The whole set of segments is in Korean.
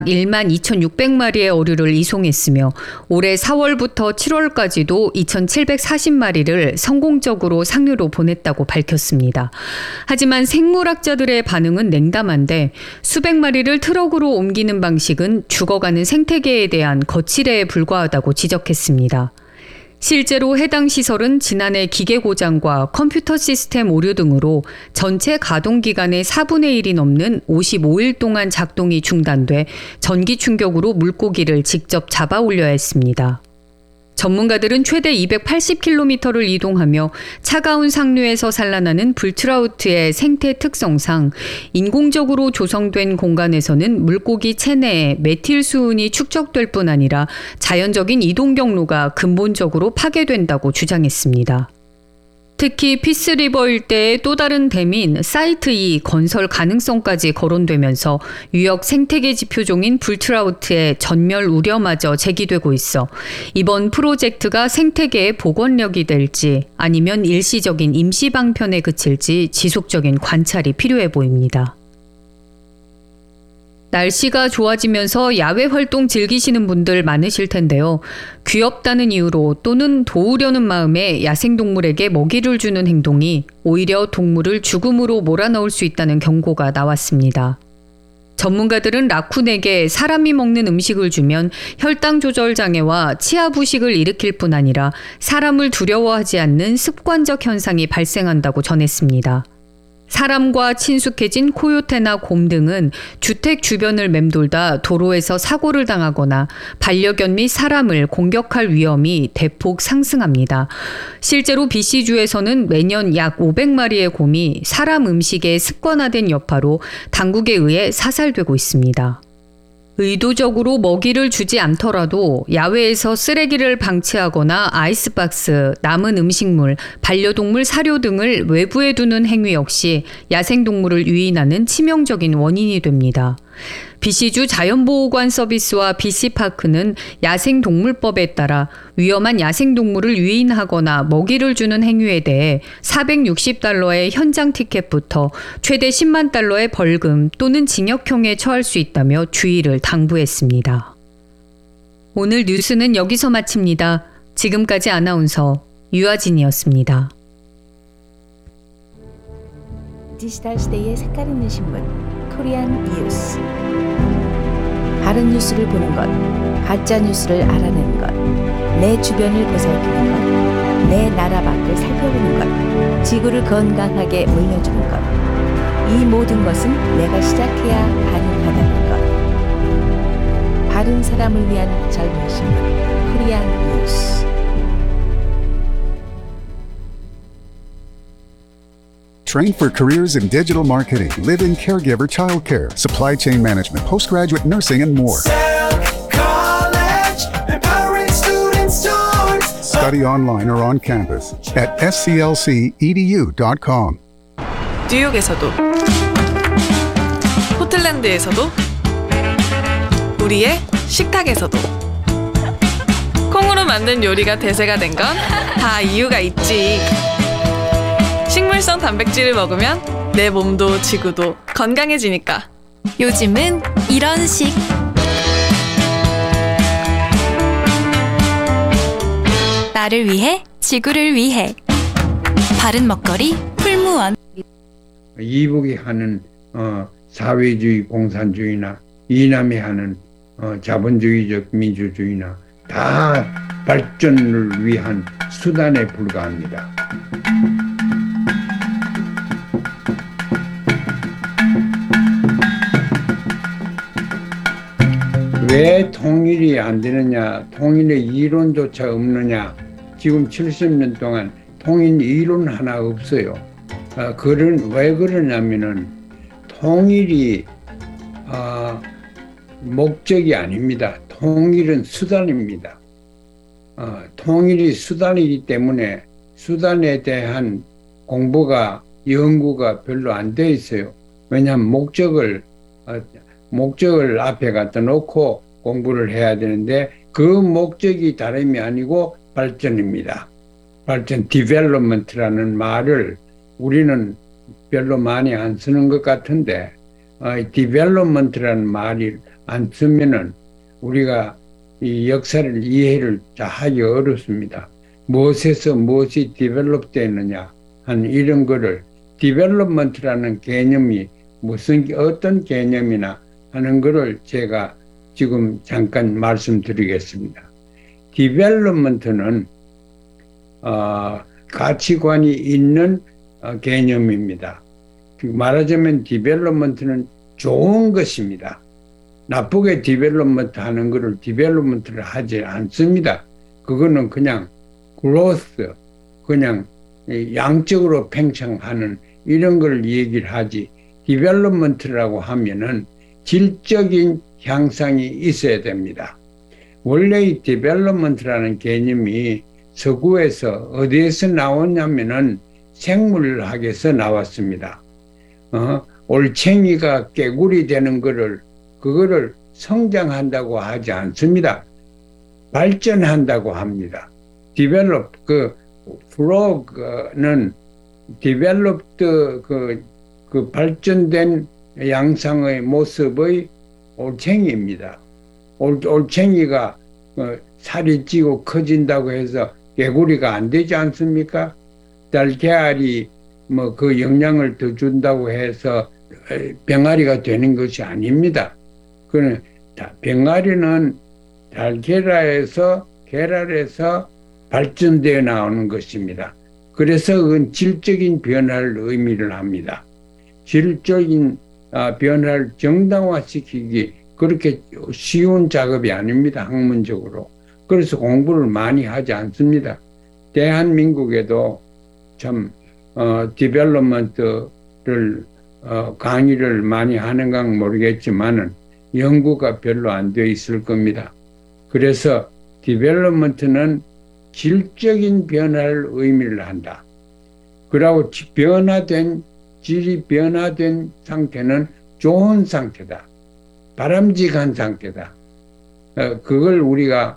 12,600마리의 어류를 이송했으며 올해 4월부터 7월까지도 2,740마리를 성공적으로 상류로 보냈다고 밝혔습니다. 하지만 생물학자들의 반응은 냉담한데 수백 마리를 트럭으로 옮기는 방식은 죽어가는 생태계에 대한 거칠애에 불과하다고 지적했습니다. 실제로 해당 시설은 지난해 기계 고장과 컴퓨터 시스템 오류 등으로 전체 가동 기간의 4분의 1이 넘는 55일 동안 작동이 중단돼 전기 충격으로 물고기를 직접 잡아 올려야 했습니다. 전문가들은 최대 280km를 이동하며 차가운 상류에서 산란하는 불트라우트의 생태 특성상 인공적으로 조성된 공간에서는 물고기 체내에 메틸 수은이 축적될 뿐 아니라 자연적인 이동 경로가 근본적으로 파괴된다고 주장했습니다. 특히 피스리버 일대의 또 다른 댐인 사이트 2 건설 가능성까지 거론되면서 유역 생태계 지표종인 불트라우트의 전멸 우려마저 제기되고 있어 이번 프로젝트가 생태계의 복원력이 될지 아니면 일시적인 임시 방편에 그칠지 지속적인 관찰이 필요해 보입니다. 날씨가 좋아지면서 야외 활동 즐기시는 분들 많으실 텐데요. 귀엽다는 이유로 또는 도우려는 마음에 야생동물에게 먹이를 주는 행동이 오히려 동물을 죽음으로 몰아넣을 수 있다는 경고가 나왔습니다. 전문가들은 라쿤에게 사람이 먹는 음식을 주면 혈당 조절 장애와 치아 부식을 일으킬 뿐 아니라 사람을 두려워하지 않는 습관적 현상이 발생한다고 전했습니다. 사람과 친숙해진 코요테나 곰 등은 주택 주변을 맴돌다 도로에서 사고를 당하거나 반려견 및 사람을 공격할 위험이 대폭 상승합니다. 실제로 BC주에서는 매년 약 500마리의 곰이 사람 음식에 습관화된 여파로 당국에 의해 사살되고 있습니다. 의도적으로 먹이를 주지 않더라도 야외에서 쓰레기를 방치하거나 아이스박스, 남은 음식물, 반려동물 사료 등을 외부에 두는 행위 역시 야생동물을 유인하는 치명적인 원인이 됩니다. BC주 자연보호관 서비스와 BC파크는 야생동물법에 따라 위험한 야생동물을 유인하거나 먹이를 주는 행위에 대해 $460의 현장 티켓부터 최대 $10만 벌금 또는 징역형에 처할 수 있다며 주의를 당부했습니다. 오늘 뉴스는 여기서 마칩니다. 지금까지 아나운서 유아진이었습니다. 디지털 시대의 색깔 있는 신문 코리안 뉴스. 다른 뉴스를 보는 것, 가짜 뉴스를 알아내는 것, 내 주변을 보살피는 것, 내 나라 밖을 살펴보는 것, 지구를 건강하게 물려주는 것. 이 모든 것은 내가 시작해야 가능하다는 것. 바른 사람을 위한 젊은 신문 코리안 뉴스. Train for careers in digital marketing, live-in caregiver childcare, supply chain management, postgraduate nursing, and more. College, empowering students towards Study online or on campus at sclcedu.com. 뉴욕에서도, 포틀랜드에서도, 우리의 식탁에서도 콩으로 만든 요리가 대세가 된 건 다 이유가 있지. 식물성 단백질을 먹으면 내 몸도 지구도 건강해지니까. 요즘은 이런 식. 나를 위해, 지구를 위해. 바른 먹거리 풀무원. 이북이 하는 사회주의 공산주의나 이남이 하는 자본주의적 민주주의나 다 발전을 위한 수단에 불과합니다. 왜 통일이 안 되느냐, 통일의 이론조차 없느냐, 지금 70년 동안 통일 이론 하나 없어요. 왜 그러냐면은 통일이 목적이 아닙니다. 통일은 수단입니다. 통일이 수단이기 때문에 수단에 대한 공부가, 연구가 별로 안 돼 있어요. 왜냐하면 목적을 앞에 갖다 놓고 공부를 해야 되는데 그 목적이 다름이 아니고 발전입니다. 발전, 디벨롭먼트라는 말을 우리는 별로 많이 안 쓰는 것 같은데 디벨롭먼트라는 말이 않으면은 우리가 이 역사를 이해를 다 하기 어렵습니다. 무엇에서 무엇이 디벨롭 되느냐 하는 이런 거를 디벨롭먼트라는 개념이 어떤 개념이나 하는 거를 제가 지금 잠깐 말씀드리겠습니다. 디벨롭먼트는 가치관이 있는 개념입니다. 말하자면 디벨롭먼트는 좋은 것입니다. 나쁘게 디벨롭먼트 하는 것을 디벨롭먼트를 하지 않습니다. 그거는 그냥 growth, 그냥 양적으로 팽창하는 이런 걸 얘기를 하지, 디벨롭먼트라고 하면은 질적인 향상이 있어야 됩니다. 원래 이 디벨롭먼트라는 개념이 서구에서 어디에서 나왔냐면은 생물학에서 나왔습니다. 올챙이가 깨구리 되는 그거를 성장한다고 하지 않습니다. 발전한다고 합니다. develop, frog는 developed 그 발전된 양상의 모습의 올챙이입니다. 올챙이가 살이 찌고 커진다고 해서 개구리가 안 되지 않습니까? 달걀이 그 영양을 더 준다고 해서 병아리가 되는 것이 아닙니다. 그는 병아리는 달걀에서 계랄에서 발전되어 나오는 것입니다. 그래서 그건 질적인 변화를 의미를 합니다. 질적인 변화를 정당화시키기 그렇게 쉬운 작업이 아닙니다. 학문적으로. 그래서 공부를 많이 하지 않습니다. 대한민국에도 참 디벨롭먼트를 강의를 많이 하는가 모르겠지만은 연구가 별로 안 되어 있을 겁니다. 그래서 디벨롭먼트는 질적인 변화를 의미를 한다. 그리고 질이 변화된 상태는 좋은 상태다. 바람직한 상태다. 그걸 우리가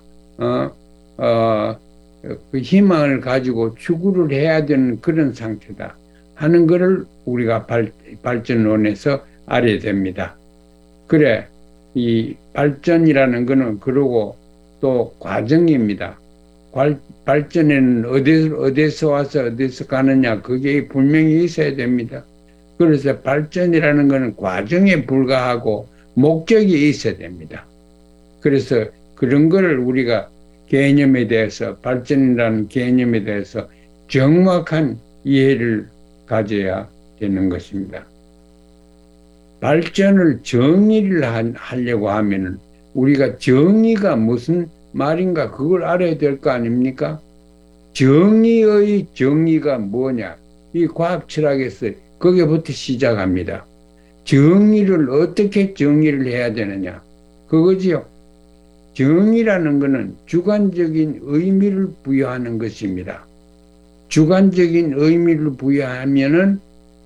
그 희망을 가지고 추구를 해야 되는 그런 상태다 하는 것을 우리가 발전론에서 알아야 됩니다. 그래, 이 발전이라는 것은 그러고 또 과정입니다. 발전에는 어디서 와서 어디서 가느냐 그게 분명히 있어야 됩니다. 그래서 발전이라는 것은 과정에 불과하고 목적이 있어야 됩니다. 그래서 그런 거를 우리가 개념에 대해서 발전이라는 개념에 대해서 정확한 이해를 가져야 되는 것입니다. 발전을 정의를 하려고 하면은 우리가 정의가 무슨 말인가 그걸 알아야 될 거 아닙니까? 정의의 정의가 뭐냐? 이 과학 철학에서 거기부터 시작합니다. 정의를 어떻게 정의를 해야 되느냐? 그거지요. 정의라는 것은 주관적인 의미를 부여하는 것입니다. 주관적인 의미를 부여하면은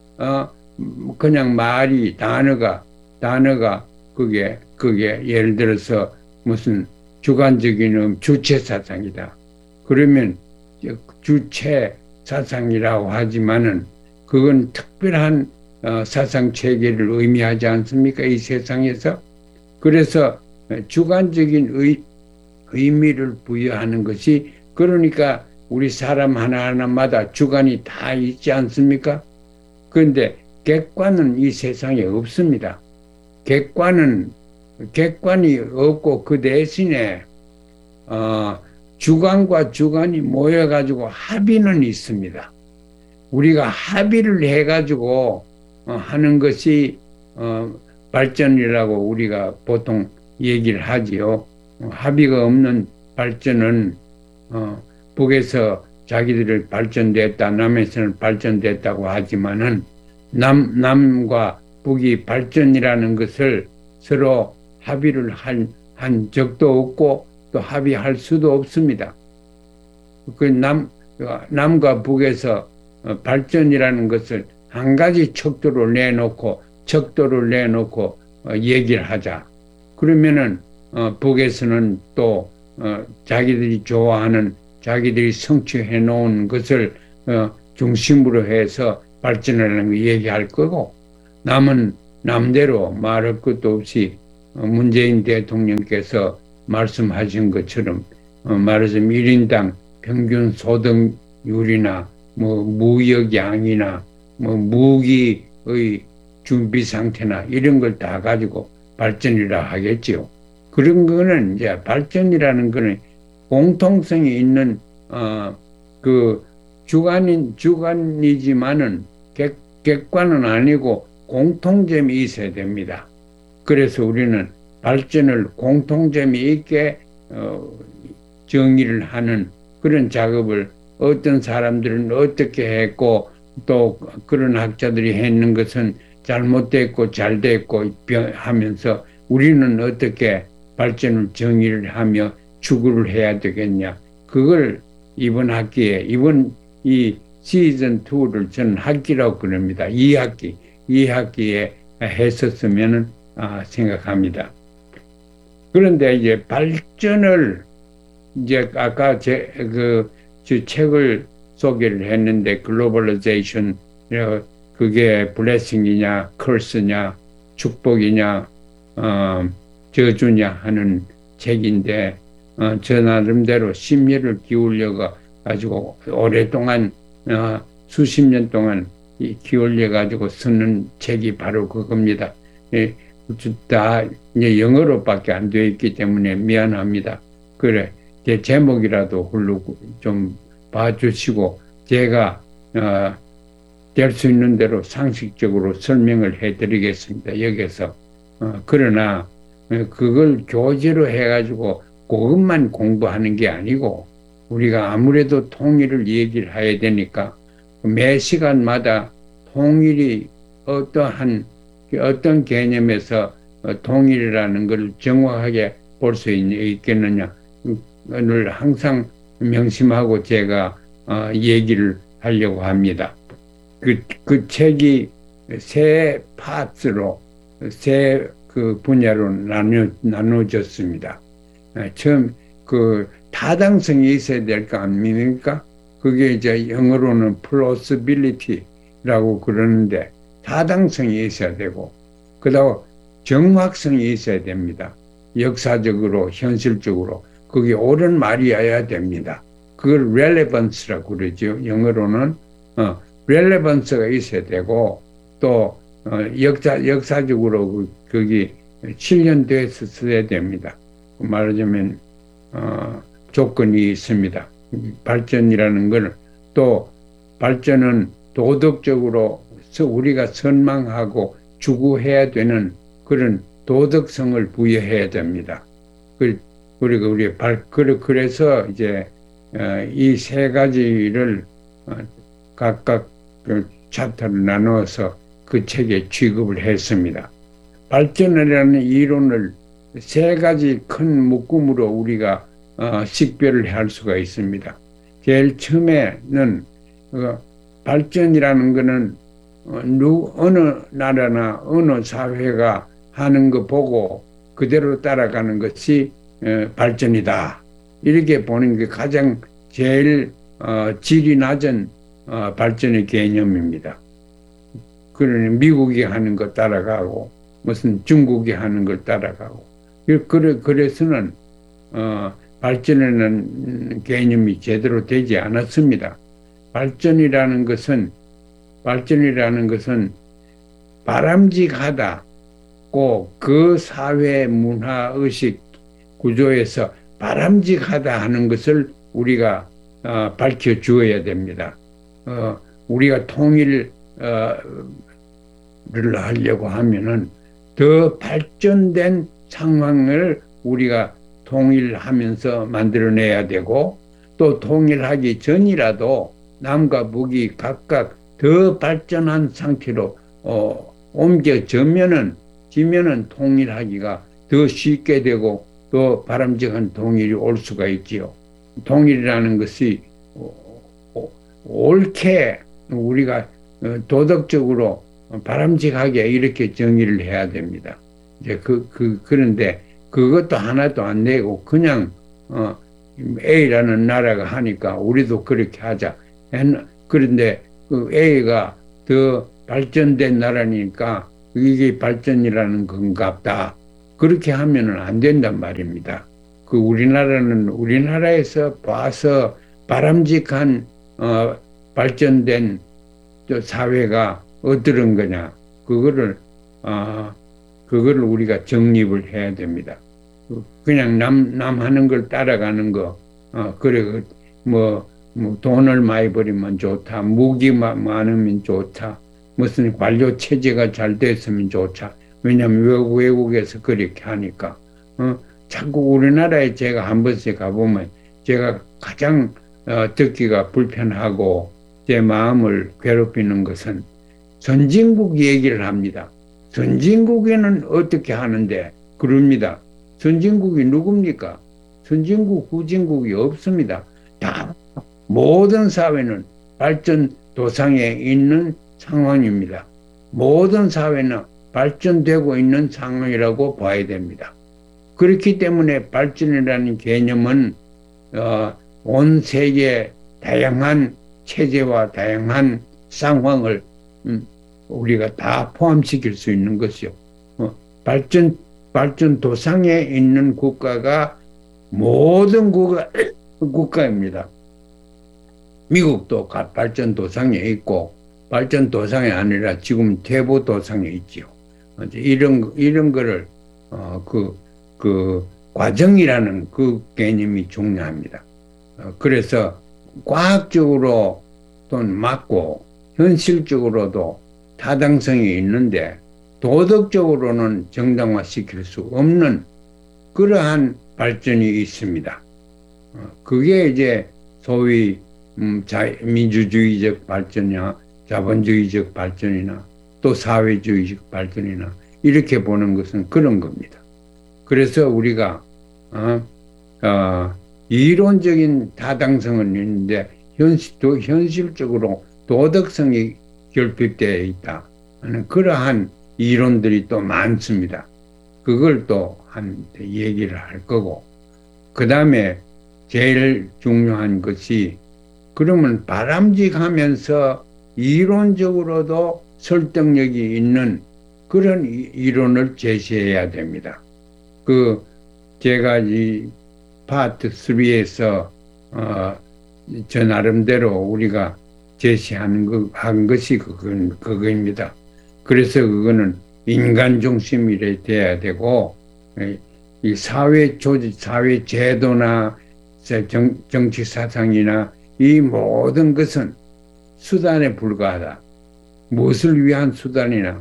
그냥 말이 단어가 그게 예를 들어서 무슨 주관적인 주체 사상이다. 그러면 주체 사상이라고 하지만은 그건 특별한 사상 체계를 의미하지 않습니까? 이 세상에서. 그래서 주관적인 의미를 부여하는 것이 그러니까 우리 사람 하나하나마다 주관이 다 있지 않습니까? 그런데 객관은 이 세상에 없습니다. 객관이 없고 그 대신에 주관과 주관이 모여가지고 합의는 있습니다. 우리가 합의를 해가지고 하는 것이 발전이라고 우리가 보통 얘기를 하지요. 합의가 없는 발전은 북에서 자기들이 발전됐다, 남에서는 발전됐다고 하지만은 남과 북이 발전이라는 것을 서로 합의를 한 적도 없고 또 합의할 수도 없습니다. 그 남과 북에서 발전이라는 것을 한 가지 척도를 내놓고 얘기를 하자. 그러면은 북에서는 또 자기들이 좋아하는 자기들이 성취해 놓은 것을 중심으로 해서 발전하는 거 얘기할 거고 남은 남대로 말할 것도 없이 문재인 대통령께서 말씀하신 것처럼 말하자면 1인당 평균 소득률이나 뭐 무역량이나 뭐 무기의 준비 상태나 이런 걸 다 가지고 발전이라 하겠지요. 그런 거는 이제 발전이라는 거는 공통성이 있는 그 주관이지만은 객관은 아니고 공통점이 있어야 됩니다. 그래서 우리는 발전을 공통점이 있게 정의를 하는 그런 작업을 어떤 사람들은 어떻게 했고 또 그런 학자들이 했는 것은 잘못됐고 잘됐고 하면서 우리는 어떻게 발전을 정의를 하며 추구를 해야 되겠냐. 그걸 이번 학기에 이번 이 시즌 2를 저는 학기라고 그럽니다. 2학기에 했었으면 생각합니다. 그런데 이제 발전을 이제 아까 제 책을 소개를 했는데 글로벌라이제이션 그게 블레싱이냐 커스냐 축복이냐 저주냐 하는 책인데 저 나름대로 심혈을 기울여 가지고 오랫동안 수십 년 동안 기울여 가지고 쓰는 책이 바로 그겁니다. 다 이제 영어로밖에 안 되어 있기 때문에 미안합니다. 그래 제 제목이라도 훌르고 좀 봐주시고 제가 될 수 있는 대로 상식적으로 설명을 해드리겠습니다. 여기서 그러나 그걸 교재로 해가지고 그것만 공부하는 게 아니고 우리가 아무래도 통일을 얘기를 해야 되니까 매 시간마다 통일이 어떤 개념에서 통일이라는 걸 정확하게 볼 수 있겠느냐 를 항상 명심하고 제가 얘기를 하려고 합니다. 그 책이 세 파트로 세 그 분야로 나눠졌습니다. 처음 그 타당성이 있어야 될 거 아닙니까? 그게 이제 영어로는 plausibility라고 그러는데 타당성이 있어야 되고 그다음 정확성이 있어야 됩니다. 역사적으로 현실적으로 그게 옳은 말이어야 됩니다. 그걸 relevance라고 그러죠. 영어로는 relevance가 있어야 되고 또 역사적으로 거기 실현돼서 써야 됩니다. 말하자면 조건이 있습니다. 발전이라는 걸 또 발전은 도덕적으로 우리가 선망하고 추구해야 되는 그런 도덕성을 부여해야 됩니다. 그래서 이제 이 세 가지를 각각 챕터를 나누어서 그 책에 취급을 했습니다. 발전이라는 이론을 세 가지 큰 묶음으로 우리가 식별을 할 수가 있습니다. 제일 처음에는 발전이라는 것은 어느 나라나 어느 사회가 하는 거 보고 그대로 따라가는 것이 발전이다. 이렇게 보는 게 가장 제일 질이 낮은 발전의 개념입니다. 그러니 미국이 하는 거 따라가고 무슨 중국이 하는 걸 따라가고 그래서는 발전이라는 개념이 제대로 되지 않았습니다. 발전이라는 것은 바람직하다고 그 사회 문화 의식 구조에서 바람직하다 하는 것을 우리가 밝혀 주어야 됩니다. 우리가 통일을 하려고 하면은 더 발전된 상황을 우리가 통일하면서 만들어내야 되고 또 통일하기 전이라도 남과 북이 각각 더 발전한 상태로 옮겨지면은 통일하기가 더 쉽게 되고 더 바람직한 통일이 올 수가 있지요. 통일이라는 것이 옳게 우리가 도덕적으로 바람직하게 이렇게 정의를 해야 됩니다. 이제 그런데 그것도 하나도 안 내고 그냥 A라는 나라가 하니까 우리도 그렇게 하자. 그런데 그 A가 더 발전된 나라니까 이게 발전이라는 건갑다. 그렇게 하면은 안 된단 말입니다. 그 우리나라는 우리나라에서 봐서 바람직한 발전된 사회가 어떤 거냐, 그거를 우리가 정립을 해야 됩니다. 그냥 남 하는 걸 따라가는 거, 그래, 뭐 돈을 많이 벌이면 좋다, 무기 많으면 좋다, 무슨 관료 체제가 잘 됐으면 좋다. 왜냐하면 외국에서 그렇게 하니까. 자꾸 우리나라에 제가 한 번씩 가보면 제가 가장 듣기가 불편하고 제 마음을 괴롭히는 것은 선진국 얘기를 합니다. 선진국에는 어떻게 하는데 그럽니다. 선진국이 누굽니까? 선진국, 후진국이 없습니다. 다 모든 사회는 발전 도상에 있는 상황입니다. 모든 사회는 발전되고 있는 상황이라고 봐야 됩니다. 그렇기 때문에 발전이라는 개념은 온 세계 다양한 체제와 다양한 상황을 우리가 다 포함시킬 수 있는 것이요. 발전 도상에 있는 국가가 모든 국가입니다. 미국도 발전 도상에 있고 발전 도상이 아니라 지금 퇴보 도상에 있지요. 이런 거를 그 과정이라는 그 개념이 중요합니다. 그래서 과학적으로 또는 맞고 현실적으로도 타당성이 있는데 도덕적으로는 정당화시킬 수 없는 그러한 발전이 있습니다. 그게 이제 소위 민주주의적 발전이나 자본주의적 발전이나 또 사회주의적 발전이나 이렇게 보는 것은 그런 겁니다. 그래서 우리가 이론적인 타당성은 있는데 현실적으로 도덕성이 결핍되어 있다 하는 그러한 이론들이 또 많습니다. 그걸 또 얘기를 할 거고, 그 다음에 제일 중요한 것이 그러면 바람직하면서 이론적으로도 설득력이 있는 그런 이론을 제시해야 됩니다. 제가 이 파트 3에서 저 나름대로 우리가 제시하는 한 것이 그거입니다. 그래서 그거는 인간 중심이 돼야 되고, 이 사회 조직, 사회 제도나 정치 사상이나 이 모든 것은 수단에 불과하다. 무엇을 위한 수단이나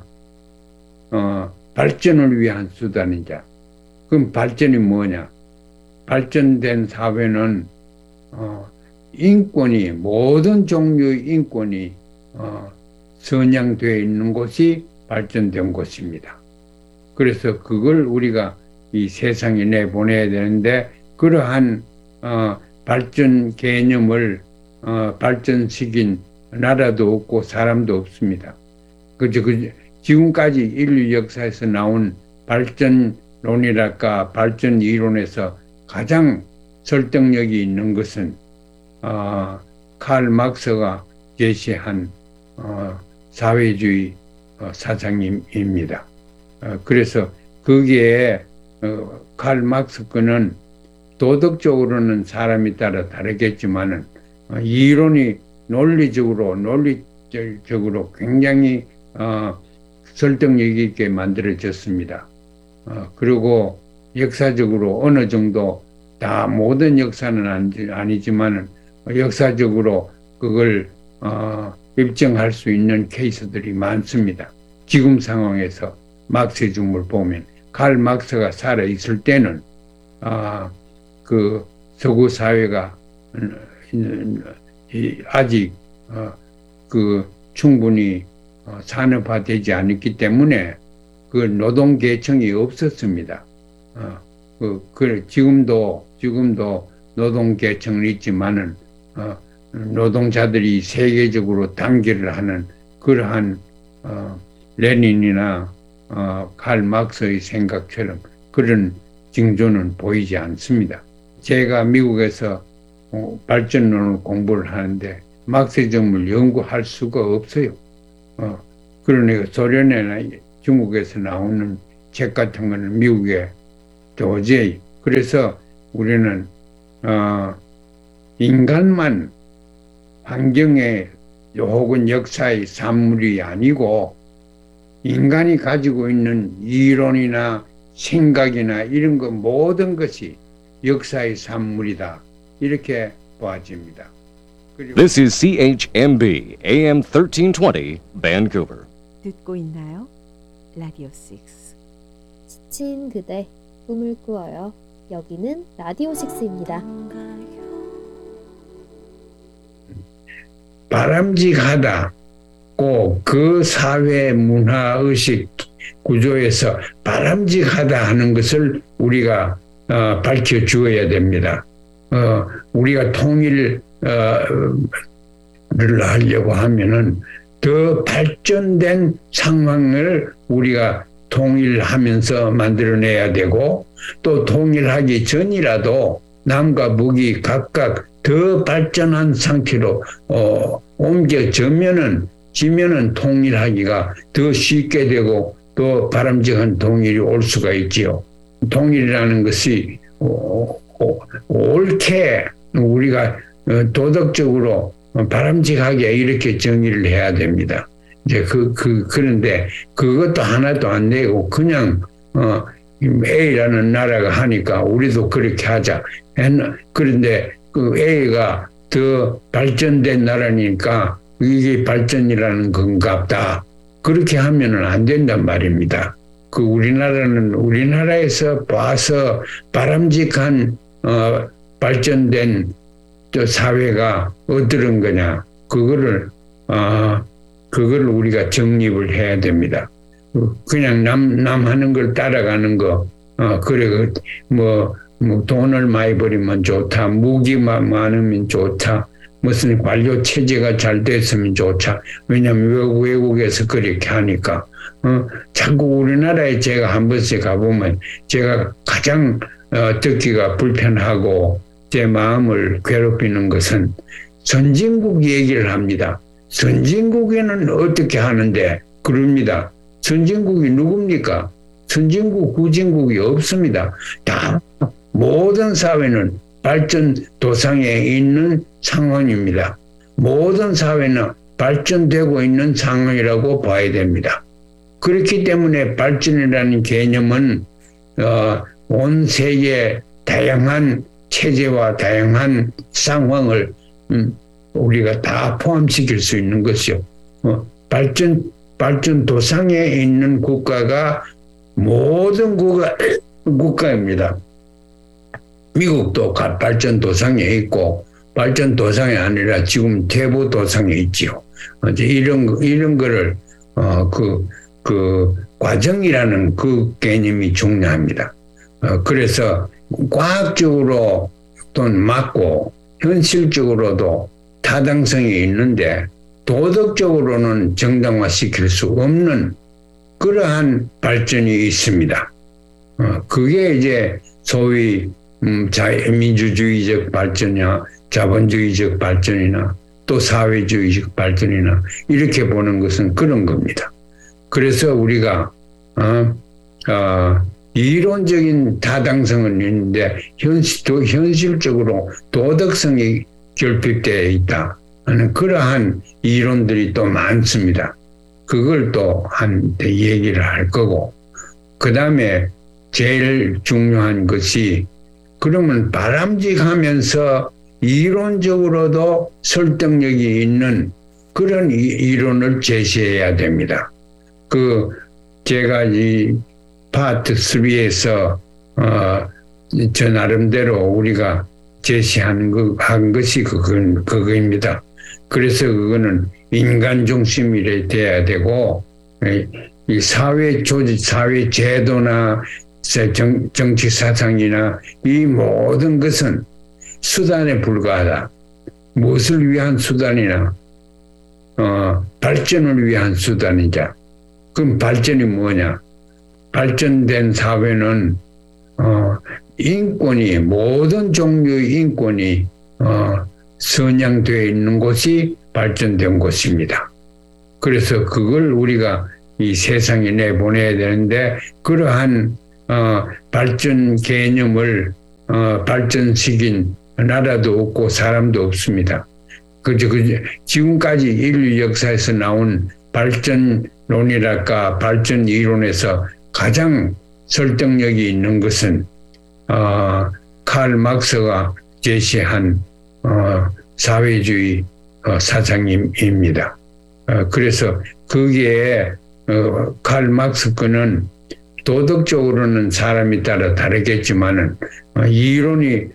발전을 위한 수단이자. 그럼 발전이 뭐냐? 발전된 사회는 인권이 모든 종류의 인권이 선양되어 있는 곳이 발전된 곳입니다. 그래서 그걸 우리가 이 세상에 내보내야 되는데 그러한 발전 개념을 발전시킨 나라도 없고 사람도 없습니다. 지금까지 인류 역사에서 나온 발전론이랄까 발전 이론에서 가장 설득력이 있는 것은 칼 막스가 제시한 사회주의 사상입니다. 그래서 거기에 칼 막스 거는 도덕적으로는 사람에 따라 다르겠지만은 이론이 논리적으로 굉장히 설득력 있게 만들어졌습니다. 그리고 역사적으로 어느 정도 다 모든 역사는 아니지만은 역사적으로 그걸 입증할 수 있는 케이스들이 많습니다. 지금 상황에서 막스의 중을 보면 칼 막스가 살아 있을 때는 그 서구 사회가 아직 충분히 산업화되지 않았기 때문에 그 노동 계층이 없었습니다. 지금도 노동 계층은 있지만은 노동자들이 세계적으로 단결을 하는 그러한 레닌이나 칼 막스의 생각처럼 그런 징조는 보이지 않습니다. 제가 미국에서 발전론을 공부를 하는데 막스즘을 연구할 수가 없어요. 그러니까 소련이나 중국에서 나오는 책 같은 거는 미국에 도저히. 그래서 우리는 인간만 환경의 혹은 역사의 산물이 아니고 인간이 가지고 있는 이론이나 생각이나 이런 것 모든 것이 역사의 산물이다. 이렇게 보아집니다. 그리고 This is CHMB AM 1320 Vancouver. 듣고 있나요? 라디오 6. 지친 그대 꿈을 꾸어요. 여기는 라디오 6입니다. 바람직하다. 꼭 그 사회 문화 의식 구조에서 바람직하다 하는 것을 우리가 밝혀 주어야 됩니다. 우리가 통일을 하려고 하면은 더 발전된 상황을 우리가 통일하면서 만들어내야 되고, 또 통일하기 전이라도 남과 북이 각각 더 발전한 상태로 옮겨지면은 통일하기가 더 쉽게 되고 또 바람직한 통일이 올 수가 있지요. 통일이라는 것이 옳게 우리가 도덕적으로 바람직하게 이렇게 정의를 해야 됩니다. 이제 그런데 그것도 하나도 안 되고 그냥 A라는 나라가 하니까 우리도 그렇게 하자. 그런데 그 A가 더 발전된 나라니까 이게 발전이라는 건갑다. 그렇게 하면은 안 된단 말입니다. 그 우리나라는 우리나라에서 봐서 바람직한 발전된 사회가 어떤 거냐. 그거를 우리가 정립을 해야 됩니다. 그냥 남 하는 걸 따라가는 거, 그래, 뭐 돈을 많이 벌이면 좋다, 무기만 많으면 좋다, 무슨 관료 체제가 잘 됐으면 좋다. 왜냐하면 외국에서 그렇게 하니까. 자꾸 우리나라에 제가 한 번씩 가보면 제가 가장 듣기가 불편하고 제 마음을 괴롭히는 것은 선진국 얘기를 합니다. 선진국에는 어떻게 하는데 그럽니다. 선진국이 누굽니까? 선진국, 후진국이 없습니다. 다 모든 사회는 발전 도상에 있는 상황입니다. 모든 사회는 발전되고 있는 상황이라고 봐야 됩니다. 그렇기 때문에 발전이라는 개념은 온 세계 다양한 체제와 다양한 상황을 우리가 다 포함시킬 수 있는 것이요. 발전 도상에 있는 국가가 모든 국가입니다. 미국도 발전 도상에 있고 발전 도상이 아니라 지금 퇴보 도상에 있지요. 이제 이런 거를 그 과정이라는 그 개념이 중요합니다. 그래서 과학적으로 또는 맞고 현실적으로도 타당성이 있는데 도덕적으로는 정당화시킬 수 없는 그러한 발전이 있습니다. 그게 이제 소위 민주주의적 발전이나 자본주의적 발전이나 또 사회주의적 발전이나 이렇게 보는 것은 그런 겁니다. 그래서 우리가 이론적인 타당성은 있는데 현실적으로 도덕성이 결핍되어 있다 하는 그러한 이론들이 또 많습니다. 그걸 또 한테 얘기를 할 거고, 그 다음에 제일 중요한 것이 그러면 바람직하면서 이론적으로도 설득력이 있는 그런 이론을 제시해야 됩니다. 제가 이 파트 3에서 저 나름대로 우리가 제시한 한 것이 그거입니다. 그래서 그거는 인간 중심이 돼야 되고, 이 사회 조직, 사회 제도나 정치 사상이나 이 모든 것은 수단에 불과하다. 무엇을 위한 수단이나 발전을 위한 수단이자. 그럼 발전이 뭐냐? 발전된 사회는 인권이 모든 종류의 인권이 선양되어 있는 곳이 발전된 곳입니다. 그래서 그걸 우리가 이 세상에 내보내야 되는데 그러한 발전 개념을 발전시킨 나라도 없고 사람도 없습니다. 지금까지 인류 역사에서 나온 발전론이랄까 발전 이론에서 가장 설득력이 있는 것은 칼 막스가 제시한 사회주의 사상입니다. 그래서 거기에 칼 막스 거는 도덕적으로는 사람이 따라 다르겠지만은 이론이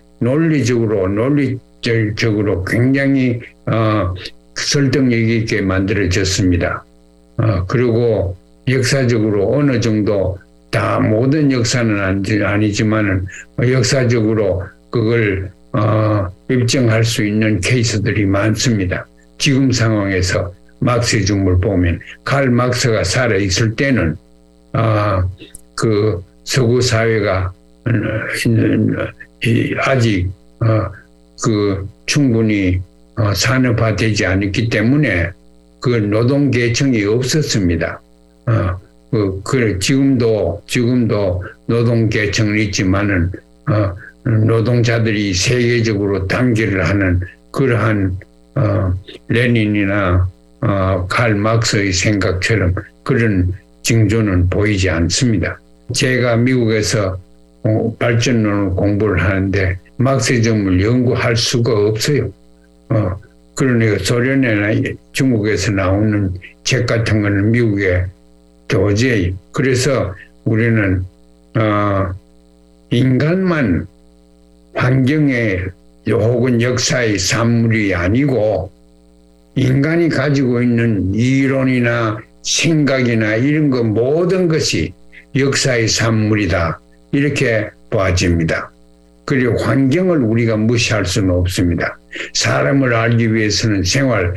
논리적으로 굉장히 설득력 있게 만들어졌습니다. 그리고 역사적으로 어느 정도 다 모든 역사는 아니지만은 역사적으로 그걸 입증할 수 있는 케이스들이 많습니다. 지금 상황에서 막스의 중물 보면 칼 막스가 살아 있을 때는 그 서구 사회가 아직 그 충분히 산업화되지 않았기 때문에 그 노동 계층이 없었습니다. 지금도 노동 계층은 있지만은 노동자들이 세계적으로 단결을 하는 그러한 레닌이나 칼 막스의 생각처럼 그런 징조는 보이지 않습니다. 제가 미국에서 발전론을 공부를 하는데 막스의 점을 연구할 수가 없어요. 그러니까 소련이나 중국에서 나오는 책 같은 거는 미국에 도저히 그래서 우리는 인간만 환경의 혹은 역사의 산물이 아니고 인간이 가지고 있는 이론이나 생각이나 이런 것 모든 것이 역사의 산물이다. 이렇게 봐집니다. 그리고 환경을 우리가 무시할 수는 없습니다. 사람을 알기 위해서는 생활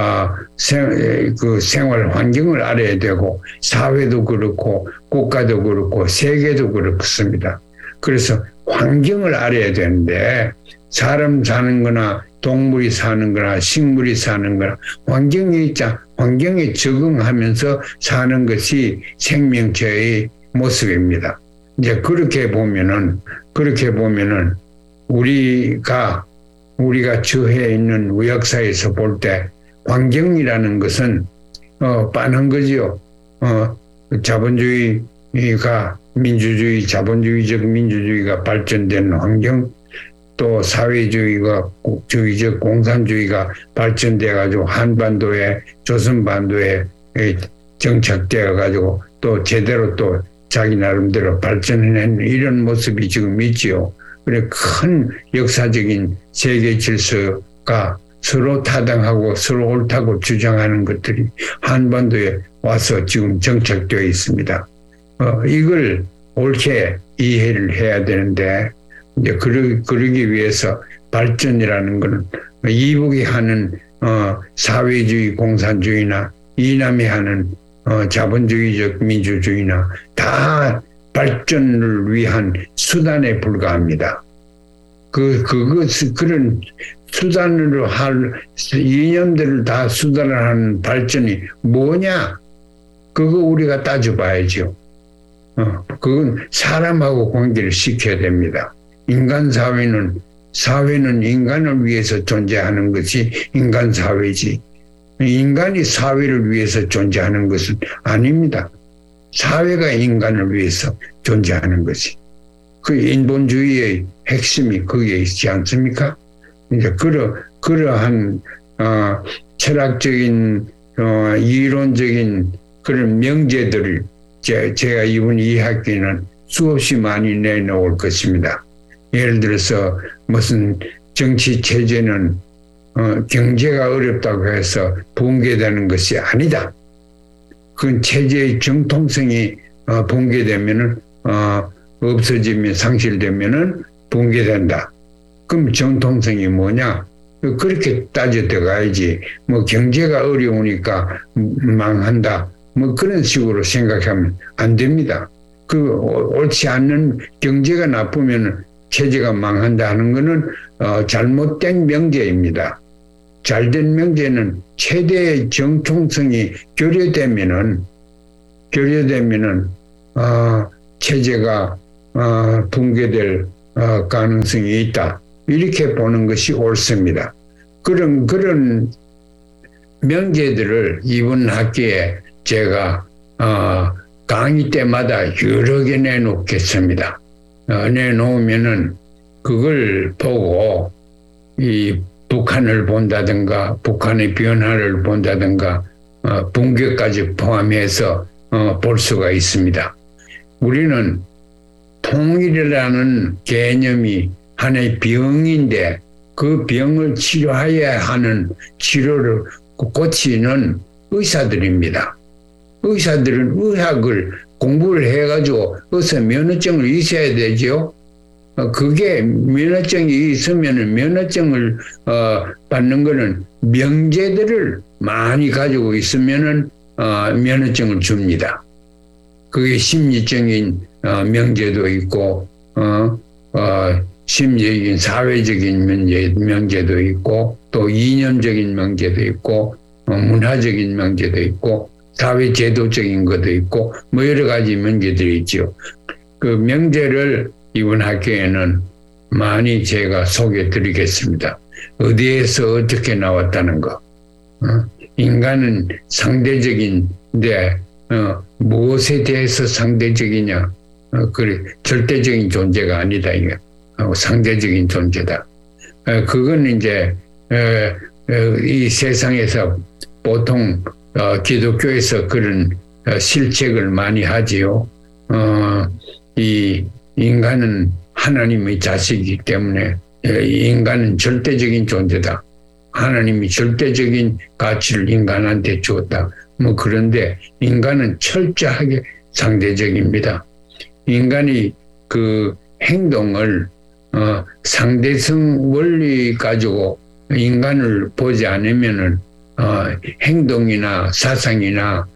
환경을 알아야 되고 사회도 그렇고 국가도 그렇고 세계도 그렇습니다. 그래서 환경을 알아야 되는데 사람 사는 거나 동물이 사는 거나 식물이 사는 거나 환경에 적응하면서 사는 것이 생명체의 모습입니다. 이제 그렇게 보면은 우리가 처해 있는 역사에서 볼 때 환경이라는 것은 빤한 거지요. 자본주의가 자본주의적 민주주의가 발전된 환경, 또 사회주의적 공산주의가 발전돼 가지고 한반도에 조선반도에 정착되어 가지고 또 제대로 또 자기 나름대로 발전해낸 이런 모습이 지금 있지요. 그래 큰 역사적인 세계 질서가 서로 타당하고 서로 옳다고 주장하는 것들이 한반도에 와서 지금 정착되어 있습니다. 이걸 옳게 이해를 해야 되는데 이제 그러기 위해서 발전이라는 것은 이북이 하는 사회주의 공산주의나 이남이 하는 자본주의적 민주주의나 다 발전을 위한 수단에 불과합니다. 그런 수단으로 할 이념들을 다 수단을 하는 발전이 뭐냐? 그거 우리가 따져봐야죠. 그건 사람하고 관계를 시켜야 됩니다. 사회는 인간을 위해서 존재하는 것이 인간 사회지. 인간이 사회를 위해서 존재하는 것은 아닙니다. 사회가 인간을 위해서 존재하는 것이. 그 인본주의의 핵심이 거기에 있지 않습니까? 이제 그러한 철학적인 이론적인 그런 명제들을 제가 이번 2학기는 수없이 많이 내놓을 것입니다. 예를 들어서 무슨 정치 체제는 경제가 어렵다고 해서 붕괴되는 것이 아니다. 그 체제의 정통성이 붕괴되면은 없어지면 상실되면은 붕괴된다. 그럼 정통성이 뭐냐? 그렇게 따져 들어가야지. 뭐 경제가 어려우니까 망한다. 뭐 그런 식으로 생각하면 안 됩니다. 옳지 않는 경제가 나쁘면 체제가 망한다 하는 것은 잘못된 명제입니다. 잘된 명제는 최대의 정통성이 결여되면은 결여되면은 체제가 붕괴될 가능성이 있다. 이렇게 보는 것이 옳습니다. 그런 명제들을 이번 학기에 제가 강의 때마다 여러 개 내놓겠습니다. 내놓으면은 그걸 보고 이 북한을 본다든가 북한의 변화를 본다든가 붕괴까지 포함해서 볼 수가 있습니다. 우리는 통일이라는 개념이 하나의 병인데 그 병을 치료해야 하는 치료를 고치는 의사들입니다. 의사들은 의학을 공부를 해가지고 어서 면허증을 있어야 되죠. 그게 면허증이 있으면 면허증을 받는 거는 명제들을 많이 가지고 있으면은 면허증을 줍니다. 그게 심리적인 명제도 있고 심리적인 사회적인 명제도 있고 또 이념적인 명제도 있고 문화적인 명제도 있고 사회제도적인 것도 있고 뭐 여러 가지 명제들이 있죠. 그 명제를 이번 학기에는 많이 제가 소개해 드리겠습니다. 어디에서 어떻게 나왔다는 거. 인간은 상대적인데 무엇에 대해서 상대적이냐. 그래 절대적인 존재가 아니다. 이게 상대적인 존재다. 그건 이제 이 세상에서 보통 기독교에서 그런 실책을 많이 하지요. 이 인간은 하나님의 자식이기 때문에 인간은 절대적인 존재다. 하나님이 절대적인 가치를 인간한테 주었다. 뭐 그런데 인간은 철저하게 상대적입니다. 인간이 그 행동을 상대성 원리 가지고 인간을 보지 않으면은 행동이나 사상이나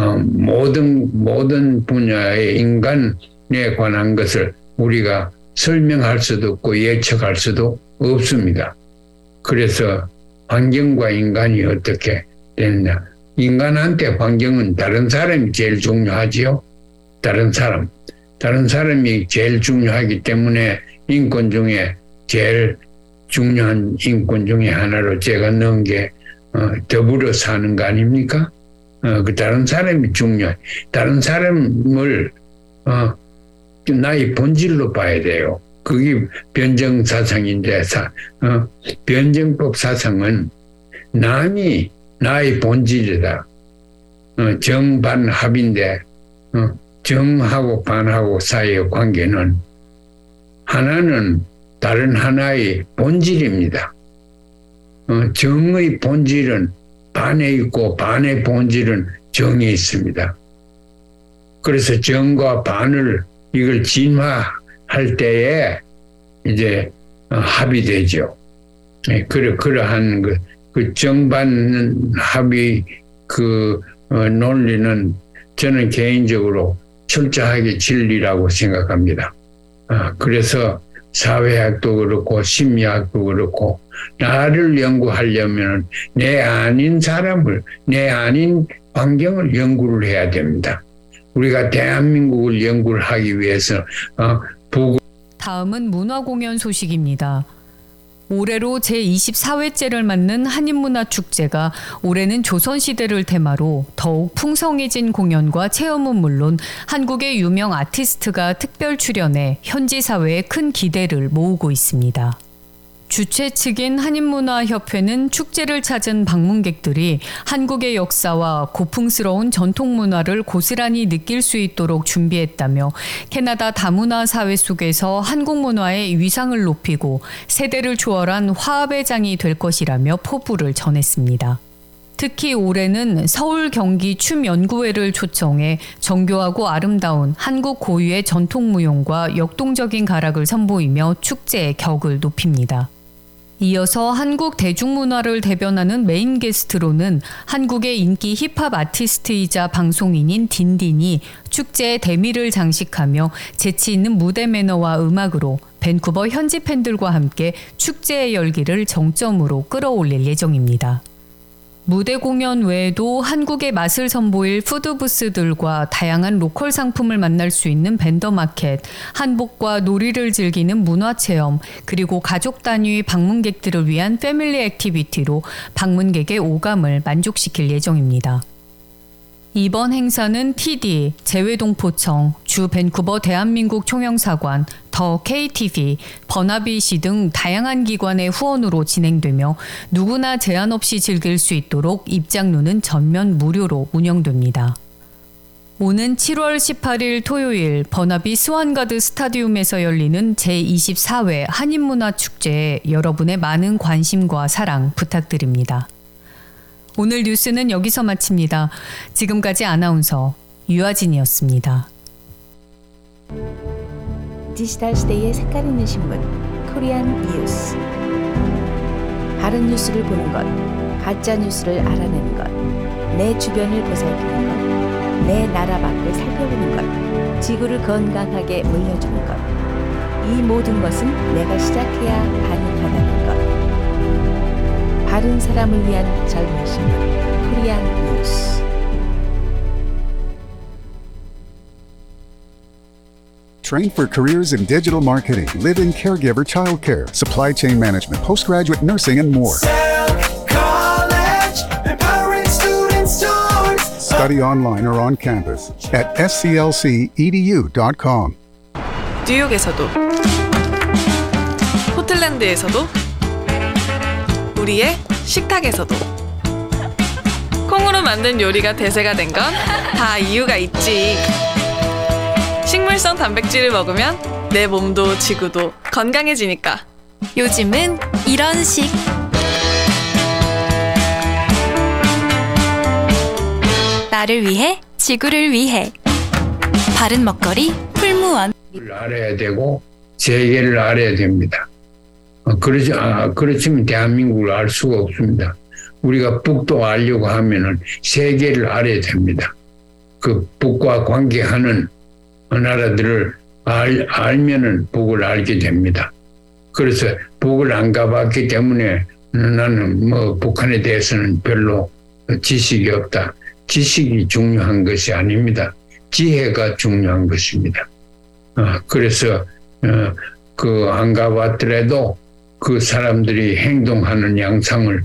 모든 분야의 인간에 관한 것을 우리가 설명할 수도 없고 예측할 수도 없습니다. 그래서 환경과 인간이 어떻게 되느냐. 인간한테 환경은 다른 사람이 제일 중요하지요. 다른 사람이 제일 중요하기 때문에 인권 중에 제일 중요한 인권 중에 하나로 제가 넣은 게 더불어 사는 거 아닙니까? 그 다른 사람이 중요해. 다른 사람을 나의 본질로 봐야 돼요. 그게 변정 사상인데 변정법 사상은 남이 나의 본질이다. 정반합인데 정하고 반하고 사이의 관계는 하나는 다른 하나의 본질입니다. 정의 본질은 반에 있고 반의 본질은 정에 있습니다. 그래서 정과 반을 이걸 진화할 때에 이제 합이 되죠. 그러한 그 정반 합의 그 논리는 저는 개인적으로 철저하게 진리라고 생각합니다. 그래서 사회학도 그렇고 심리학도 그렇고 나를 연구하려면 내 아닌 사람을, 내 아닌 환경을 연구를 해야 됩니다. 우리가 대한민국을 연구를 하기 위해서 다음은 문화공연 소식입니다. 올해로 제24회째를 맞는 한인문화축제가 올해는 조선시대를 테마로 더욱 풍성해진 공연과 체험은 물론 한국의 유명 아티스트가 특별 출연해 현지 사회에 큰 기대를 모으고 있습니다. 주최 측인 한인문화협회는 축제를 찾은 방문객들이 한국의 역사와 고풍스러운 전통 문화를 고스란히 느낄 수 있도록 준비했다며 캐나다 다문화 사회 속에서 한국 문화의 위상을 높이고 세대를 초월한 화합의 장이 될 것이라며 포부를 전했습니다. 특히 올해는 서울 경기 춤연구회를 초청해 정교하고 아름다운 한국 고유의 전통무용과 역동적인 가락을 선보이며 축제의 격을 높입니다. 이어서 한국 대중문화를 대변하는 메인 게스트로는 한국의 인기 힙합 아티스트이자 방송인인 딘딘이 축제의 대미를 장식하며 재치 있는 무대 매너와 음악으로 밴쿠버 현지 팬들과 함께 축제의 열기를 정점으로 끌어올릴 예정입니다. 무대 공연 외에도 한국의 맛을 선보일 푸드부스들과 다양한 로컬 상품을 만날 수 있는 벤더마켓, 한복과 놀이를 즐기는 문화체험, 그리고 가족 단위 방문객들을 위한 패밀리 액티비티로 방문객의 오감을 만족시킬 예정입니다. 이번 행사는 TD, 재외동포청, 주 밴쿠버 대한민국 총영사관, 더 KTV, 버나비시 등 다양한 기관의 후원으로 진행되며 누구나 제한 없이 즐길 수 있도록 입장료는 전면 무료로 운영됩니다. 오는 7월 18일 토요일 버나비 스완가드 스타디움에서 열리는 제24회 한인문화축제에 여러분의 많은 관심과 사랑 부탁드립니다. 오늘 뉴스는 여기서 마칩니다. 지금까지 아나운서 유아진이었습니다. 디지털 시대의 색깔 있는 신문 코리안 뉴스. 바른 뉴스를 보는 것, 가짜 뉴스를 알아내는 것, 내 주변을 보살피는 것, 내 나라 밖을 살펴보는 것, 지구를 건강하게 물려주는 것. 이 모든 것은 내가 시작해야 가능하다는 것. 바른 사람을 위한 젊은 신문 코리안 뉴스. Train for careers in digital marketing, live-in caregiver childcare, supply chain management, postgraduate nursing, and more. College, empowering students towards Study online or on campus at sclcedu.com. 뉴욕에서도, 포틀랜드에서도, 우리의 식탁에서도. 콩으로 만든 요리가 대세가 된 건 다 이유가 있지. 식물성 단백질을 먹으면 내 몸도 지구도 건강해지니까. 요즘은 이런 식. 나를 위해 지구를 위해 바른 먹거리 풀무원. 알아야 되고 세계를 알아야 됩니다. 그렇지만 대한민국을 알 수가 없습니다. 우리가 북도 알려고 하면은 세계를 알아야 됩니다. 그 북과 관계하는 나라들을 알면은 북을 알게 됩니다. 그래서 북을 안 가봤기 때문에 나는 북한에 대해서는 별로 지식이 없다. 지식이 중요한 것이 아닙니다. 지혜가 중요한 것입니다. 그래서 안 가봤더라도 그 사람들이 행동하는 양상을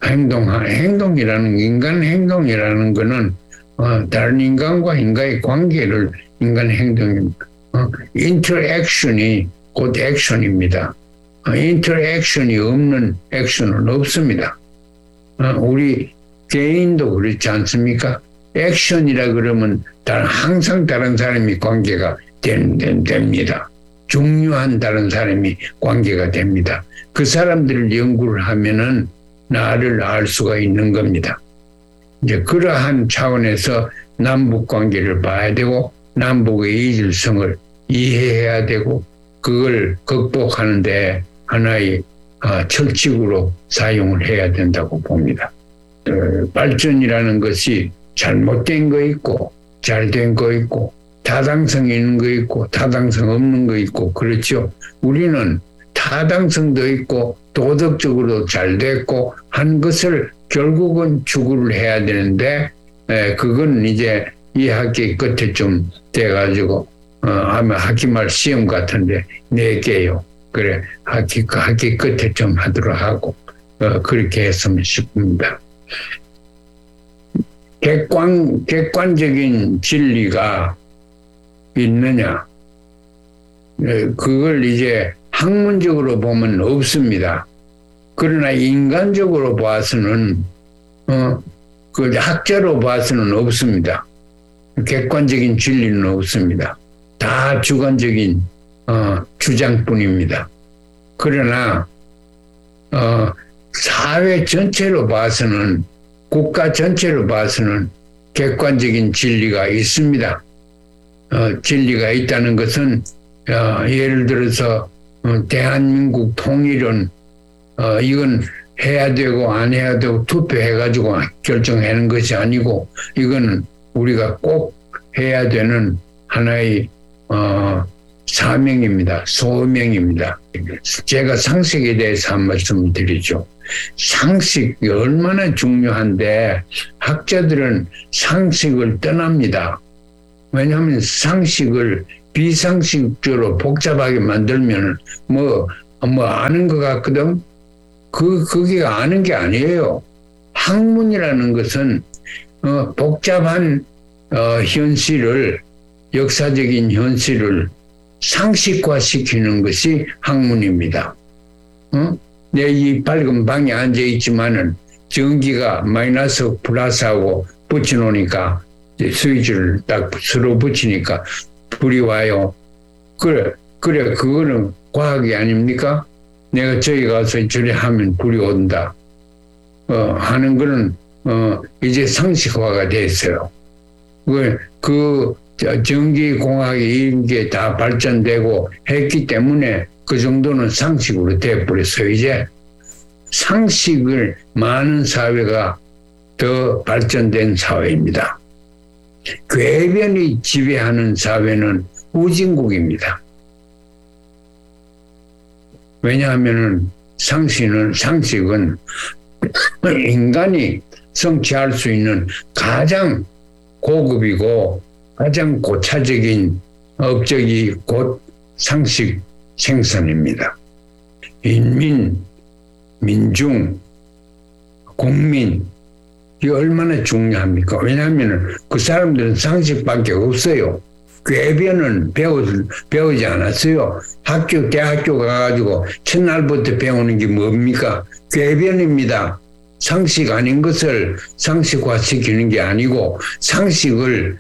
행동이라는 인간 행동이라는 거는 다른 인간과 인간의 관계를 인간 행동입니다. 인터액션이 곧 액션입니다. 인터액션이 없는 액션은 없습니다. 우리 개인도 그렇지 않습니까? 액션이라 그러면 항상 다른 사람이 관계가 됩니다. 중요한 다른 사람이 관계가 됩니다. 그 사람들을 연구를 하면은 나를 알 수가 있는 겁니다. 이제 그러한 차원에서 남북 관계를 봐야 되고 남북의 이질성을 이해해야 되고 그걸 극복하는데 하나의 철칙으로 사용을 해야 된다고 봅니다. 발전이라는 것이 잘못된 거 있고 잘된 거 있고 타당성 있는 거 있고 타당성 없는 거 있고 그렇죠. 우리는 타당성도 있고 도덕적으로 잘 됐고 한 것을 결국은 추구를 해야 되는데 그건 이제 이 학기 끝에 좀 돼가지고 아마 학기말 시험 같은데 4개요. 그래 학기 끝에 좀 하도록 하고 그렇게 했으면 싶습니다. 객관적인 진리가 있느냐? 그걸 이제 학문적으로 보면 없습니다. 그러나 인간적으로 봐서는 그 학자로 봐서는 없습니다. 객관적인 진리는 없습니다. 다 주관적인 주장뿐입니다. 그러나 사회 전체로 봐서는 국가 전체로 봐서는 객관적인 진리가 있습니다. 진리가 있다는 것은 예를 들어서 대한민국 통일은 이건 해야 되고 안 해야 되고 투표해가지고 결정하는 것이 아니고 이거는 우리가 꼭 해야 되는 하나의 사명입니다. 소명입니다. 제가 상식에 대해서 한 말씀 드리죠. 상식이 얼마나 중요한데 학자들은 상식을 떠납니다. 왜냐하면 상식을 비상식적으로 복잡하게 만들면 뭐 아는 것 같거든. 그게 아는 게 아니에요. 학문이라는 것은 복잡한 현실을, 역사적인 현실을 상식화시키는 것이 학문입니다. 내 이 밝은 방에 앉아 있지만은 전기가 마이너스 플러스하고 붙여놓으니까 스위치를 딱 서로 붙이니까 불이 와요. 그래 그거는 과학이 아닙니까? 내가 저기 가서 저리 하면 불이 온다. 하는 거는 이제 상식화가 됐어요. 전기공학이 이런 게 다 발전되고 했기 때문에 그 정도는 상식으로 돼버렸어요. 이제 상식을 많은 사회가 더 발전된 사회입니다. 궤변이 지배하는 사회는 후진국입니다. 왜냐하면 상식은 인간이 성취할 수 있는 가장 고급이고 가장 고차적인 업적이 곧 상식 생산입니다. 민중, 국민, 이게 얼마나 중요합니까? 왜냐하면 그 사람들은 상식밖에 없어요. 궤변은 배우지 않았어요. 대학교 가가지고 첫날부터 배우는 게 뭡니까? 궤변입니다. 상식 아닌 것을 상식화시키는 게 아니고 상식을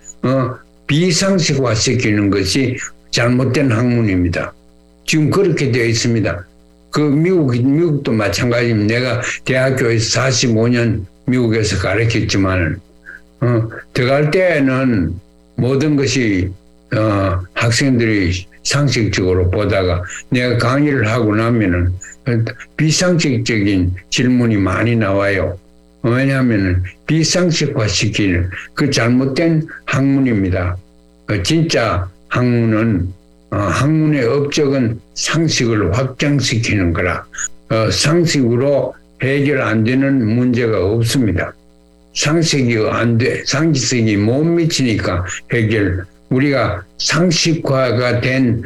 비상식화시키는 것이 잘못된 학문입니다. 지금 그렇게 되어 있습니다. 미국도 마찬가지입니다. 내가 대학교에서 45년 미국에서 가르쳤지만 들어갈 때는 모든 것이 학생들이 상식적으로 보다가 내가 강의를 하고 나면은 비상식적인 질문이 많이 나와요. 왜냐하면 비상식화시키는 그 잘못된 학문입니다. 진짜 학문의 업적은 상식을 확장시키는 거라. 상식으로 해결 안 되는 문제가 없습니다. 상식이 못 미치니까 우리가 상식화가 된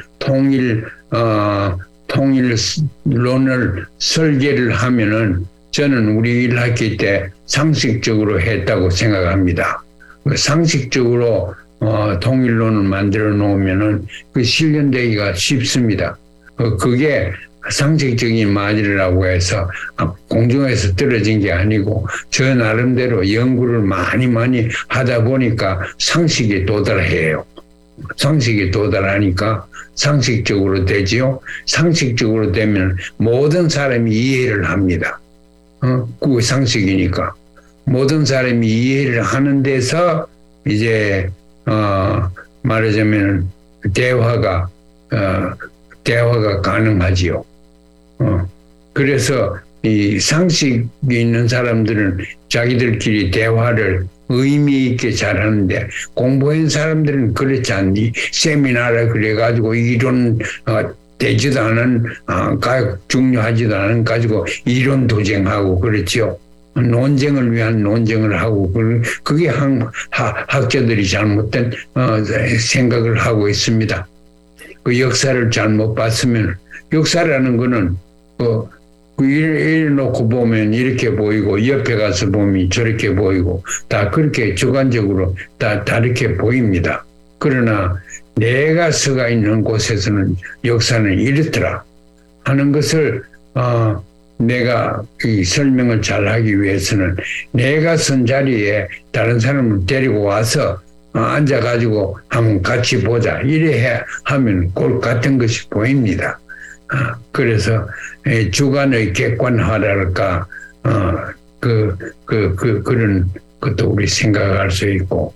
통일론을 설계를 하면은 저는 우리 1학기 때 상식적으로 했다고 생각합니다. 상식적으로 통일론을 만들어 놓으면은 그 실현되기가 쉽습니다. 그게 상식적인 말이라고 해서 공중에서 떨어진 게 아니고 저 나름대로 연구를 많이 하다 보니까 상식에 도달해요. 상식에 도달하니까 상식적으로 되지요. 상식적으로 되면 모든 사람이 이해를 합니다. 그게 상식이니까 모든 사람이 이해를 하는 데서 이제 말하자면 대화가 가능하지요. 그래서 이 상식이 있는 사람들은 자기들끼리 대화를 의미 있게 잘하는데 공부한 사람들은 그렇지 않니. 세미나를 그래가지고 이론 되지도 않은 중요하지도 않은 가지고 이론 도쟁하고 그렇죠. 논쟁을 위한 논쟁을 하고 그게 학자들이 잘못된 생각을 하고 있습니다. 그 역사를 잘못 봤으면 역사라는 거는 이래 놓고 보면 이렇게 보이고 옆에 가서 보면 저렇게 보이고 다 그렇게 주관적으로 다 다르게 보입니다. 그러나 내가 서가 있는 곳에서는 역사는 이렇더라 하는 것을 내가 이 설명을 잘하기 위해서는 내가 선 자리에 다른 사람을 데리고 와서 앉아가지고 한번 같이 보자 이래 하면 꼴 같은 것이 보입니다. 그래서 주관의 객관화랄까 그런 것도 우리 생각할 수 있고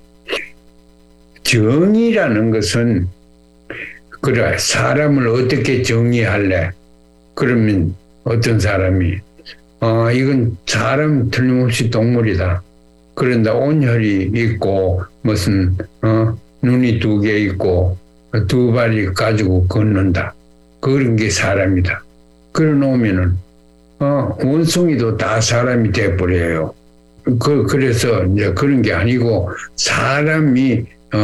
정의라는 것은 그래 사람을 어떻게 정의할래? 그러면 어떤 사람이 이건 사람 틀림없이 동물이다. 그런데 온혈이 있고 무슨 눈이 2개 있고 두 발이 가지고 걷는다. 그런 게 사람이다. 그래 놓으면은 원숭이도 다 사람이 돼버려요. 그래서 이제 그런 게 아니고 사람이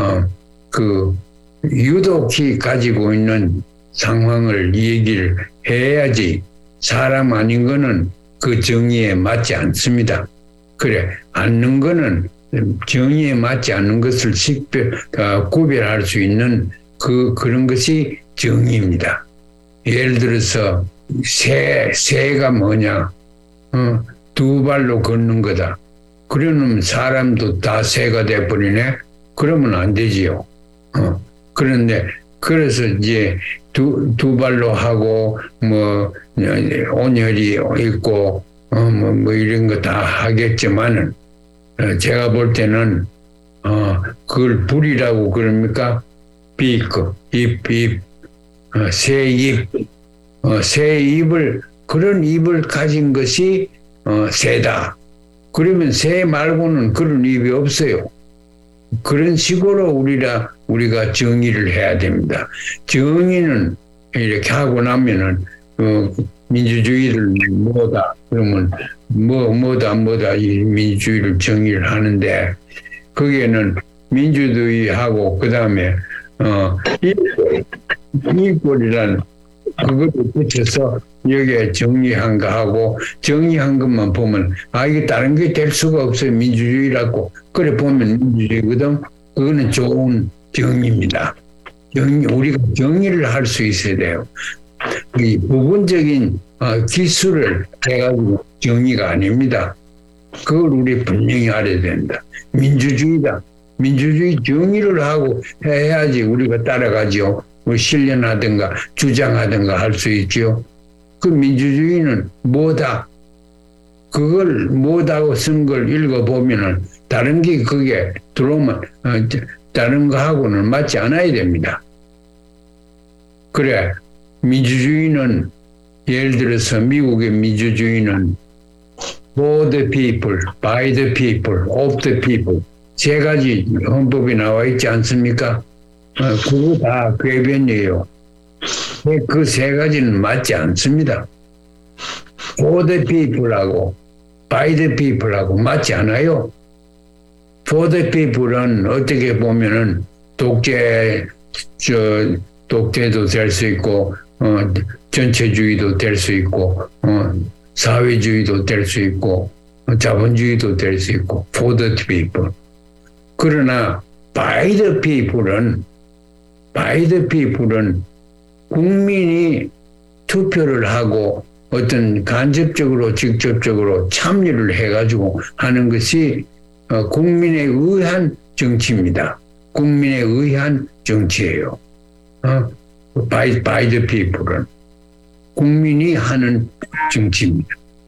유독히 가지고 있는 상황을 얘기를 해야지 사람 아닌 거는 그 정의에 맞지 않습니다. 그래, 않는 거는 정의에 맞지 않는 것을 구별할 수 있는 그런 것이 정의입니다. 예를 들어서 새가 뭐냐? 두 발로 걷는 거다. 그러면 사람도 다 새가 돼버리네? 그러면 안 되지요. 그런데 그래서 이제 두 발로 하고 온혈이 있고 뭐 이런 거 다 하겠지만은 제가 볼 때는 그걸 불이라고 그럽니까? 잎, 새 잎, 새 잎을 그런 잎을 가진 것이 새다. 그러면 새 말고는 그런 잎이 없어요. 그런 식으로 우리가 정의를 해야 됩니다. 정의는 이렇게 하고 나면은 민주주의를 뭐다 그러면 뭐다 이 민주주의를 정의를 하는데 거기에는 민주주의하고 그 다음에 이익권이라는 그거를 붙여서 여기에 정리한 거 하고 정리한 것만 보면 이게 다른 게 될 수가 없어요. 민주주의라고. 그래 보면 민주주의거든. 그거는 좋은 정의입니다. 우리가 정의를 할 수 있어야 돼요. 이 부분적인 기술을 해가지고 정의가 아닙니다. 그걸 우리 분명히 알아야 된다. 민주주의다. 민주주의 정의를 하고 해야지 우리가 따라가죠. 뭐 실현하든가 주장하든가 할 수 있죠. 그 민주주의는 뭐다? 그걸 뭐다고 쓴 걸 읽어보면은 다른 게 그게 들어오면 다른 거하고는 맞지 않아야 됩니다. 그래 민주주의는 예를 들어서 미국의 민주주의는 for the people, by the people, of the people 세 가지 헌법에 나와 있지 않습니까? 그거 다 궤변이에요. 그 세 가지는 맞지 않습니다. For the people하고 by the people하고 맞지 않아요. For the people은 어떻게 보면은 독재도 될 수 있고 전체주의도 될 수 있고 사회주의도 될 수 있고 자본주의도 될 수 있고 for the people. 그러나 by the people은 국민이 투표를 하고 어떤 간접적으로 직접적으로 참여를 해가지고 하는 것이 국민에 의한 정치입니다. 국민에 의한 정치예요. by the people은 국민이 하는 정치입니다.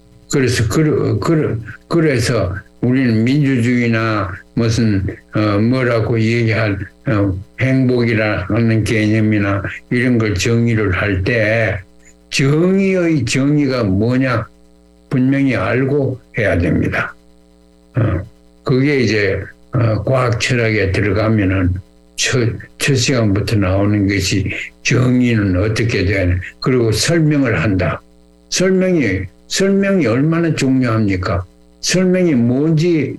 그래서 우리는 민주주의나 무슨 뭐라고 얘기할 행복이라는 개념이나 이런 걸 정의를 할 때 정의의 정의가 뭐냐 분명히 알고 해야 됩니다. 그게 이제 과학 철학에 들어가면은 첫 시간부터 나오는 것이 정의는 어떻게 되냐 그리고 설명을 한다. 설명이 얼마나 중요합니까? 설명이 뭔지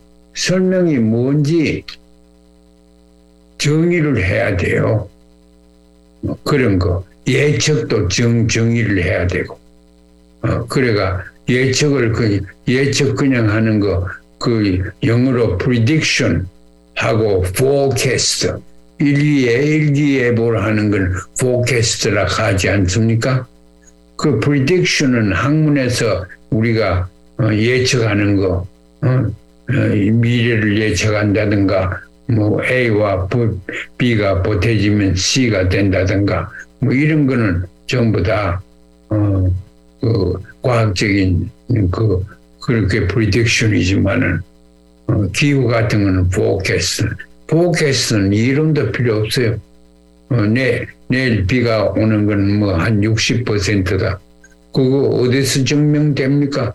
정의를 해야 돼요. 그런 거. 예측도 정의를 해야 되고. 그래가 예측 그냥 하는 거, 영어로 prediction 하고 forecast. 일기예보를 하는 건 forecast라 하지 않습니까? 그 prediction은 학문에서 우리가 예측하는 거, 미래를 예측한다든가, 뭐 A와 B가 보태지면 C가 된다든가, 뭐 이런 거는 전부 다 과학적인 그렇게 prediction이지만은 기후 같은 거는 forecast는 이론도 필요 없어요. 내일 비가 오는 건 뭐 한 60%다. 그거 어디서 증명됩니까?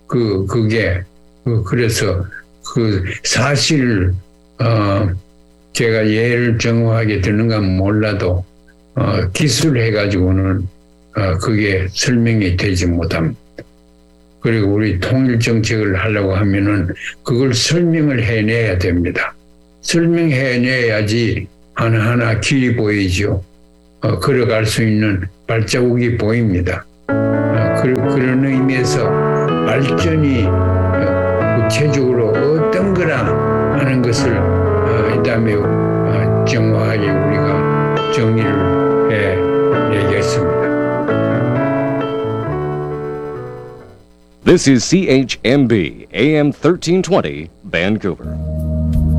그래서 사실을 제가 예를 정확하게 드는가 몰라도 기술해가지고는 그게 설명이 되지 못합니다. 그리고 우리 통일 정책을 하려고 하면은 그걸 설명을 해내야 됩니다. 설명해내야지 하나하나 길이 보이죠. 걸어갈 수 있는 발자국이 보입니다. 그런 의미에서 발전이 구체적으로 어떤 거라 하는 것을 이 다음에 정확하게 우리가 정리를 해내겠습니다. This is CHMB AM 1320, Vancouver.